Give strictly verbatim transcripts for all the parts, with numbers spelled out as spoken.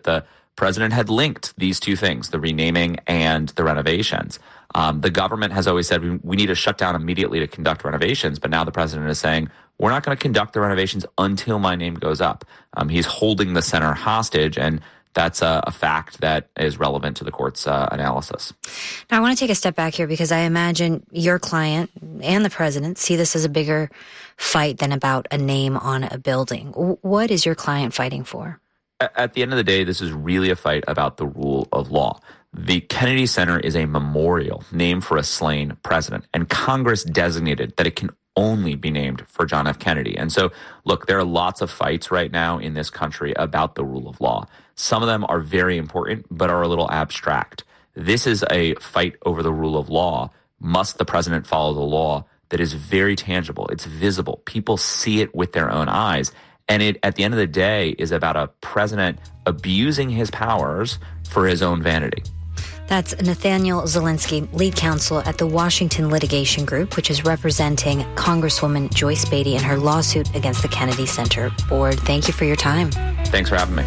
that the president had linked these two things, the renaming and the renovations. Um, the government has always said we, we need to shut down immediately to conduct renovations, but now the president is saying we're not going to conduct the renovations until my name goes up. Um, he's holding the center hostage, and that's a, a fact that is relevant to the court's uh, analysis. Now, I want to take a step back here because I imagine your client and the president see this as a bigger fight than about a name on a building. What is your client fighting for? At the end of the day, this is really a fight about the rule of law. The Kennedy Center is a memorial named for a slain president, and Congress designated that it can only be named for John F. Kennedy. And so, look, there are lots of fights right now in this country about the rule of law. Some of them are very important, but are a little abstract. This is a fight over the rule of law. Must the president follow the law? That is very tangible. It's visible. People see it with their own eyes. And it, at the end of the day, is about a president abusing his powers for his own vanity. That's Nathaniel Zelinsky, lead counsel at the Washington Litigation Group, which is representing Congresswoman Joyce Beatty in her lawsuit against the Kennedy Center Board. Thank you for your time. Thanks for having me.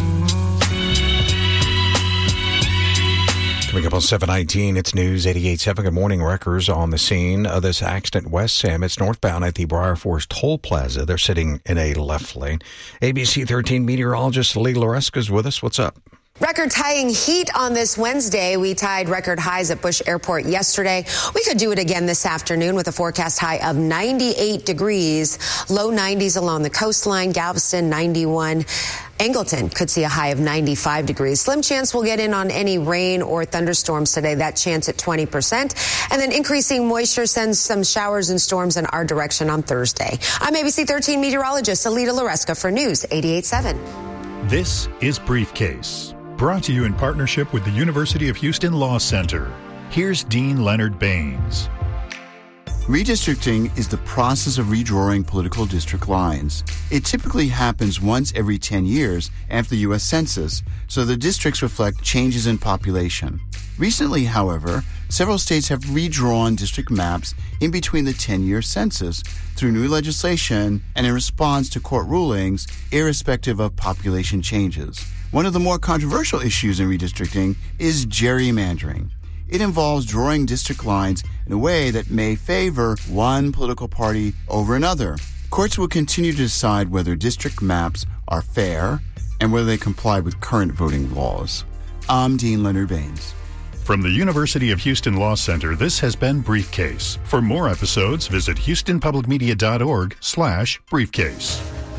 Coming up on seven nineteen, it's News eighty-eight point seven. Good morning. Wreckers on the scene of this accident west, Sam. It's northbound at the Briar Forest Toll Plaza. They're sitting in a left lane. A B C thirteen meteorologist Lee Loreska is with us. What's up? Record-tying heat on this Wednesday. We tied record highs at Bush Airport yesterday. We could do it again this afternoon with a forecast high of ninety-eight degrees, low nineties along the coastline, Galveston ninety-one. Angleton could see a high of ninety-five degrees. Slim chance we'll get in on any rain or thunderstorms today. That chance at twenty percent. And then increasing moisture sends some showers and storms in our direction on Thursday. I'm A B C thirteen meteorologist Alita Loreska for News eighty-eight point seven. This is Briefcase, brought to you in partnership with the University of Houston Law Center. Here's Dean Leonard Baines. Redistricting is the process of redrawing political district lines. It typically happens once every ten years after the U S Census, so the districts reflect changes in population. Recently, however, several states have redrawn district maps in between the ten-year census through new legislation and in response to court rulings, irrespective of population changes. One of the more controversial issues in redistricting is gerrymandering. It involves drawing district lines in a way that may favor one political party over another. Courts will continue to decide whether district maps are fair and whether they comply with current voting laws. I'm Dean Leonard Baines. From the University of Houston Law Center, this has been Briefcase. For more episodes, visit houstonpublicmedia.org slash briefcase.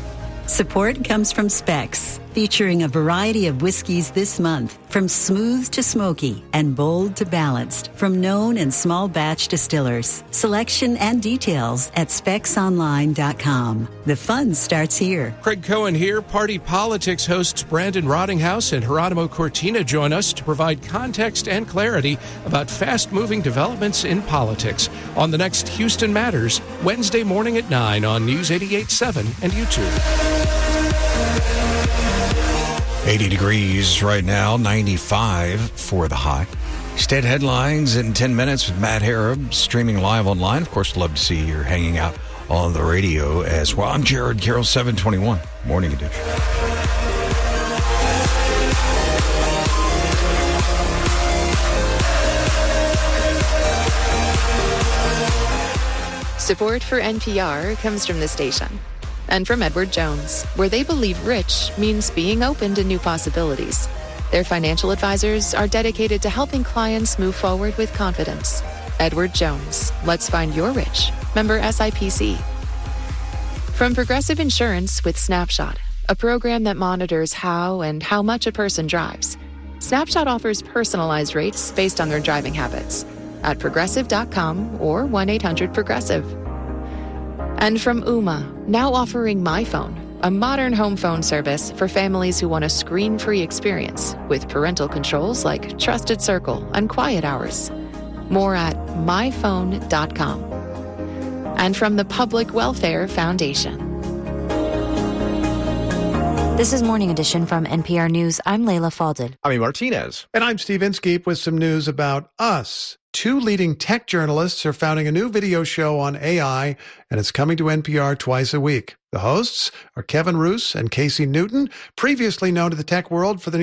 Support comes from Specs, featuring a variety of whiskeys this month, from smooth to smoky and bold to balanced, from known and small batch distillers. Selection and details at specs online dot com. The fun starts here. Craig Cohen here. Party Politics hosts Brandon Rottinghouse and Geronimo Cortina join us to provide context and clarity about fast-moving developments in politics on the next Houston Matters, Wednesday morning at nine on News eighty-eight point seven and YouTube. eighty degrees right now, ninety-five for the high. State headlines in ten minutes with Matt Harrop, streaming live online. Of course, love to see you hanging out on the radio as well. I'm Jared Carroll, seven twenty-one, Morning Edition. Support for N P R comes from the station and from Edward Jones, where they believe rich means being open to new possibilities. Their financial advisors are dedicated to helping clients move forward with confidence. Edward Jones, let's find your rich. Member S I P C. From Progressive Insurance with Snapshot, a program that monitors how and how much a person drives. Snapshot offers personalized rates based on their driving habits at progressive dot com or one eight hundred progressive. And from Ooma, now offering MyPhone, a modern home phone service for families who want a screen-free experience with parental controls like Trusted Circle and Quiet Hours. More at my phone dot com. And from the Public Welfare Foundation. This is Morning Edition from N P R News. I'm Layla Falded. I'm Martinez. And I'm Steve Inskeep with some news about us. Two leading tech journalists are founding a new video show on A I, and it's coming to N P R twice a week. The hosts are Kevin Roose and Casey Newton, previously known to the tech world for the